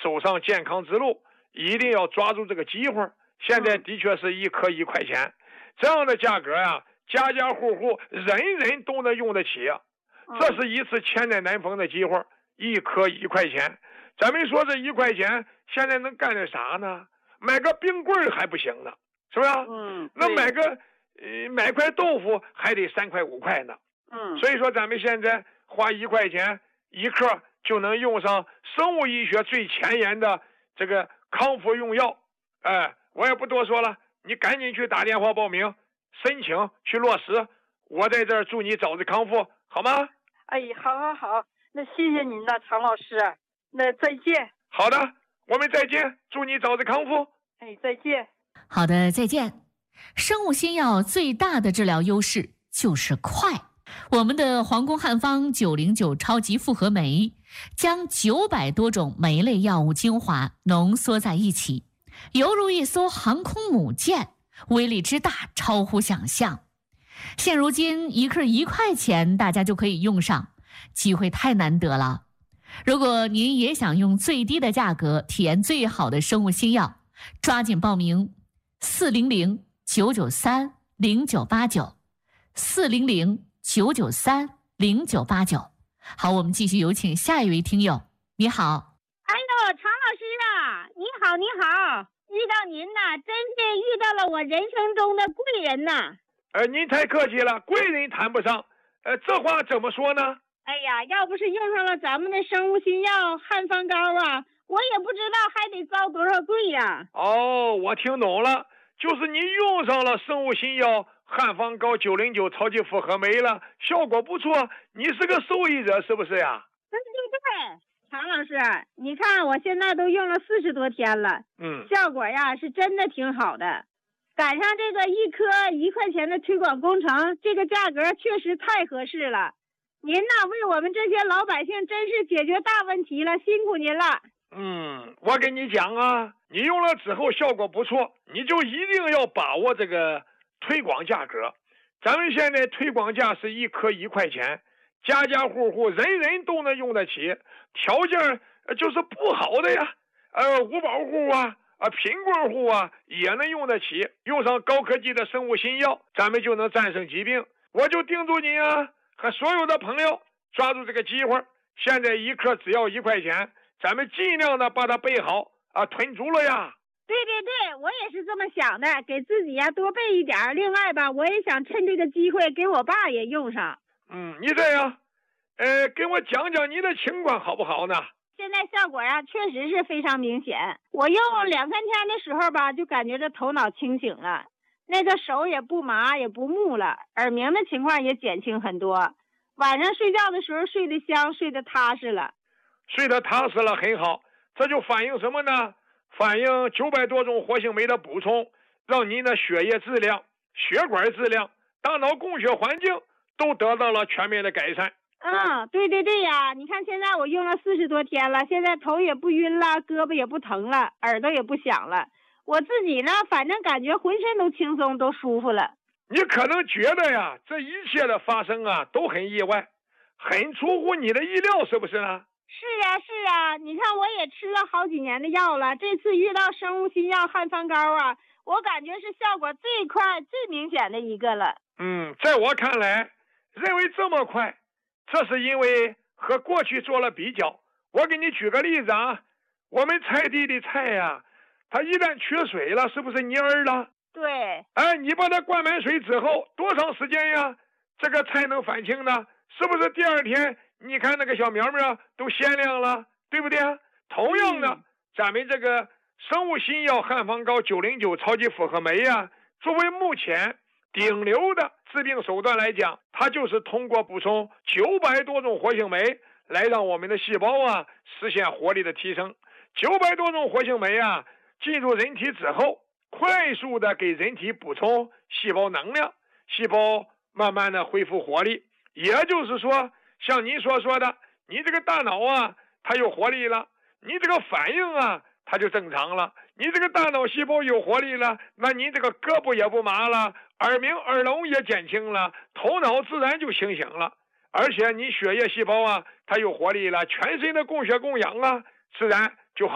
走上健康之路，一定要抓住这个机会。现在的确是1颗1块钱，这样的价格呀，家家户户人人都能用得起。这是一次千载难逢的机会，1颗1块钱。咱们说这1块钱现在能干点啥呢？买个冰棍还不行呢，是不是？那买块豆腐还得3块5块呢。所以说咱们现在花1块钱1克就能用上生物医学最前沿的这个康复用药。我也不多说了，你赶紧去打电话报名申请去落实。我在这儿祝你早日康复，好吗？ 哎，好，那谢谢您了，常老师，那再见。 好的，我们再见，祝你早日康复。 再见。 好的，再见。生物新药最大的治疗优势就是快。我们的皇宫汉方909超级复合酶将900多种酶类药物精华浓缩在一起，犹如一艘航空母舰，威力之大超乎想象。现如今1克1块钱大家就可以用上，机会太难得了。如果您也想用最低的价格体验最好的生物新药，抓紧报名400-993-0989 400-993-0989。好，我们继续有请下一位听友。你好。 哎呦，常老师啊，你好，遇到您呐，真是遇到了我人生中的贵人呐。 您太客气了，贵人谈不上。这话怎么说呢？ 哎呀，要不是用上了咱们的生物新药汉方膏啊，我也不知道还得遭多少罪呀。 我听懂了，就是你用上了生物新药汉方膏909超级复合酶了，效果不错，你是个受益者，是不是呀？ 对，常老师，你看我现在都用了40多天了，效果呀是真的挺好的。赶上这个1颗1块钱的推广工程，这个价格确实太合适了。您呐，为我们这些老百姓真是解决大问题了，辛苦您了。 我跟你讲啊，你用了之后效果不错，你就一定要把握这个推广价格。咱们现在推广价是1颗1块钱，家家户户人人都能用得起，条件就是不好的呀，无保户啊，贫困户啊也能用得起。用上高科技的生物新药，咱们就能战胜疾病。我就叮嘱你啊，和所有的朋友抓住这个机会，现在1克只要1块钱，咱们尽量的把它备好囤足了呀。 对，我也是这么想的，给自己呀多备一点。另外吧，我也想趁这个机会给我爸也用上。 你这样，跟我讲讲你的情况好不好呢？ 现在效果呀确实是非常明显，我用2-3天的时候吧，就感觉这头脑清醒了，那个手也不麻也不木了，耳鸣的情况也减轻很多，晚上睡觉的时候睡得香，睡得踏实了。 睡得踏实了，很好。这就反映什么呢？反映900多种活性酶的补充，让您的血液质量、血管质量、大脑供血环境都得到了全面的改善。 对呀，你看现在我用了40多天了，现在头也不晕了，胳膊也不疼了，耳朵也不响了。我自己呢，反正感觉浑身都轻松，都舒服了。 你可能觉得呀，这一切的发生啊，都很意外，很出乎你的意料，是不是呢？ 是啊，你看我也吃了好几年的药了，这次遇到生物新药汉方膏啊，我感觉是效果最快最明显的一个了。 在我看来，认为这么快，这是因为和过去做了比较。我给你举个例子啊，我们菜地的菜呀，它一旦缺水了，是不是蔫儿了？ 对。 你把它灌满水之后，多长时间呀？这个菜能返青呢？是不是第2天你看那个小苗苗都鲜亮了，对不对？同样的，咱们这个生物新药汉方膏909超级复合酶呀，作为目前顶流的治病手段来讲，它就是通过补充900多种活性酶来让我们的细胞啊实现活力的提升。900多种活性酶啊进入人体之后，快速的给人体补充细胞能量，细胞慢慢的恢复活力。也就是说，像您所说的，你这个大脑啊它有活力了，你这个反应啊它就正常了。你这个大脑细胞有活力了，那你这个胳膊也不麻了，耳鸣耳聋也减轻了，头脑自然就清醒了。而且你血液细胞啊它有活力了，全身的供血供氧啊自然就好。